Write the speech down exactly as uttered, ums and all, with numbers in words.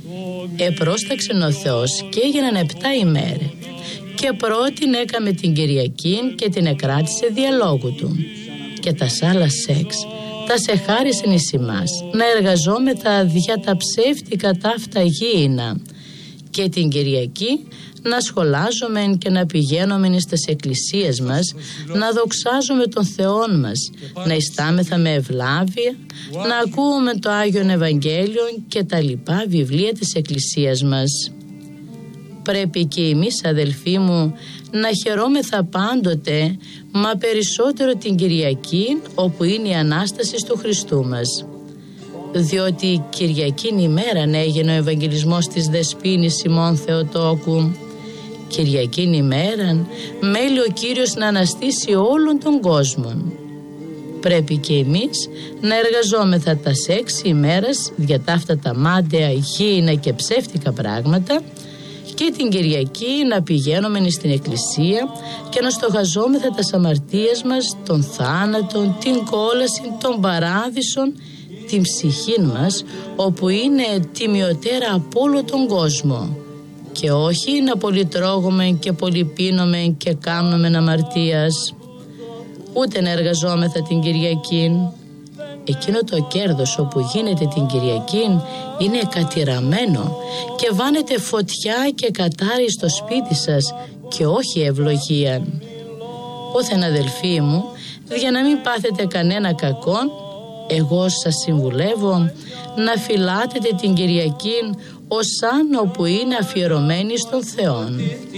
Επρόσταξεν ο Θεός και έγιναν επτά ημέρε. Και πρώτην έκαμε την Κυριακήν και την εκράτησε διαλόγου του. Και τα άλλα σεξ τα σε χάρισεν εις ημάς, να εργαζόμεθα δια τα ψεύτικα ταύτα γήινα. Και την Κυριακή να σχολάζομεν και να πηγαίνομεν στις εκκλησίες μας, να δοξάζουμε τον Θεόν μας, να ιστάμεθα με ευλάβεια, να ακούουμε το Άγιον Ευαγγέλιο και τα λοιπά βιβλία της εκκλησίας μας. Πρέπει και εμείς, αδελφοί μου, να χαιρόμεθα πάντοτε, μα περισσότερο την Κυριακή, όπου είναι η Ανάσταση του Χριστού μας. Διότι Κυριακήν ημέραν έγινε ο Ευαγγελισμός της Δεσποίνης Σιμών Θεοτόκου. Κυριακήν ημέραν μέλει ο Κύριος να αναστήσει όλον τον κόσμο. Πρέπει και εμείς να εργαζόμεθα τα έξι ημέρας για τα αυτά τα μάνταια, γήινα και ψεύτικα πράγματα, και την Κυριακή να πηγαίνουμε στην εκκλησία και να στοχαζόμεθα τα αμαρτίες μας, τον θάνατον, την κόλαση, τον παράδεισον, την ψυχή μας, όπου είναι τιμιωτέρα από όλο τον κόσμο, και όχι να πολυτρώγουμε και πολυπίνουμε και κάνουμε αμαρτίας. Ούτε να εργαζόμεθα την Κυριακή. Εκείνο το κέρδος όπου γίνεται την Κυριακή είναι κατηραμένο και βάνετε φωτιά και κατάρι στο σπίτι σας και όχι ευλογία. Όθεν, αδελφοί μου, για να μην πάθετε κανένα κακό, εγώ σας συμβουλεύω να φυλάτετε την Κυριακή ως αν όπου είναι αφιερωμένη στον Θεόν.